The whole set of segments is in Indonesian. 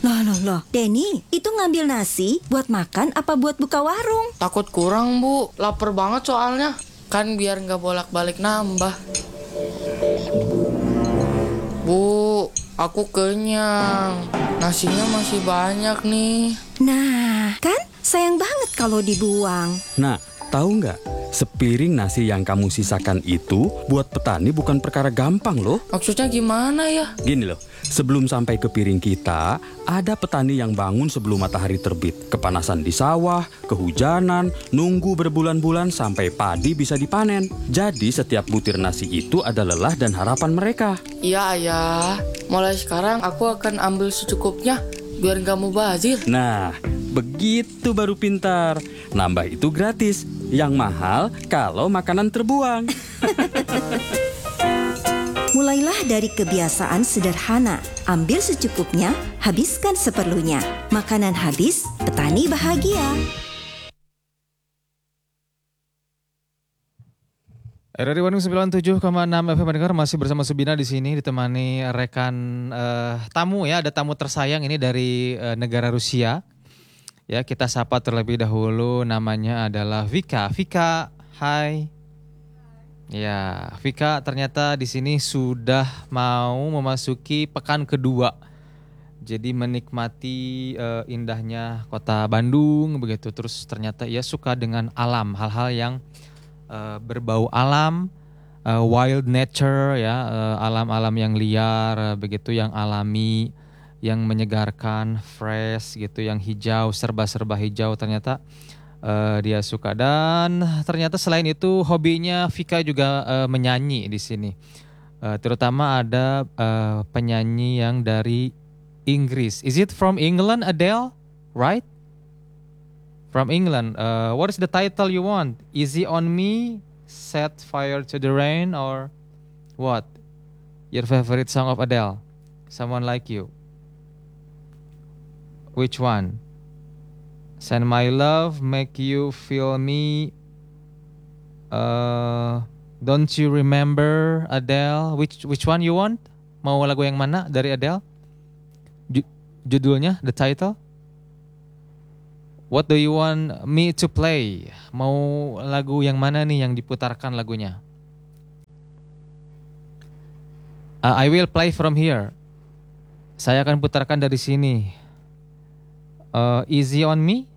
Loh, Denny, itu ngambil nasi buat makan apa buat buka warung? Takut kurang, Bu. Lapar banget soalnya. Kan biar nggak bolak-balik nambah. Bu, aku kenyang. Nasinya masih banyak nih. Nah, kan sayang banget kalau dibuang. Nah, tahu nggak? Sepiring nasi yang kamu sisakan itu buat petani bukan perkara gampang loh. Maksudnya gimana ya? Gini loh, sebelum sampai ke piring kita, ada petani yang bangun sebelum matahari terbit. Kepanasan di sawah, kehujanan, nunggu berbulan-bulan sampai padi bisa dipanen. Jadi setiap butir nasi itu ada lelah dan harapan mereka. Iya, Ayah. Mulai sekarang aku akan ambil secukupnya biar nggak mubazir. Nah, begitu baru pintar. Nambah itu gratis. Yang mahal kalau makanan terbuang. Mulailah dari kebiasaan sederhana. Ambil secukupnya, habiskan seperlunya. Makanan habis, petani bahagia. RRI Bandung 97,6 FM mendengar masih bersama Subina di sini ditemani rekan tamu ya, ada tamu tersayang ini dari negara Rusia. Ya, kita sapa terlebih dahulu, namanya adalah Vika. Vika, hai. Ya, Vika ternyata di sini sudah mau memasuki pekan kedua. Jadi menikmati indahnya kota Bandung begitu. Terus ternyata ia suka dengan alam, hal-hal yang berbau alam, wild nature ya, alam-alam yang liar begitu, yang alami, yang menyegarkan, fresh gitu, yang hijau, serba-serba hijau, ternyata dia suka. Dan ternyata selain itu hobinya Vika juga menyanyi di sini. Terutama ada penyanyi yang dari Inggris. Is it from England, Adele? Right? From England. What is the title you want? Easy on Me, Set Fire to the Rain, or what? Your favorite song of Adele? Someone Like You. Which one? Send My Love, Make You Feel Me. Don't You Remember, Adele. Which one you want? Mau lagu yang mana dari Adele? Judulnya, the title. What do you want me to play? Mau lagu yang mana nih yang diputarkan lagunya? I will play from here. Saya akan putarkan dari sini. Easy on Me?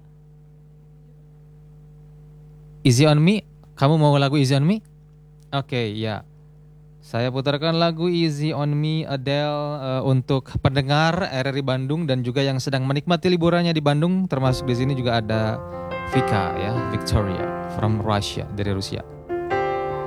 Easy on Me? Kamu mau lagu Easy on Me? Oke, ya. Saya putarkan lagu Easy on Me Adele untuk pendengar RRI Bandung dan juga yang sedang menikmati liburannya di Bandung, termasuk di sini juga ada Vika ya, Victoria from Russia, dari Rusia.